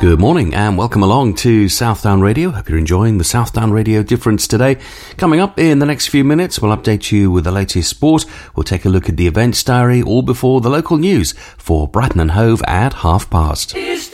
Good morning and welcome along to Southdown Radio. Hope you're enjoying the Southdown Radio Difference today. Coming up in the next few minutes, we'll update you with the latest sport. We'll take a look at the events diary, all before the local news for Brighton and Hove at past.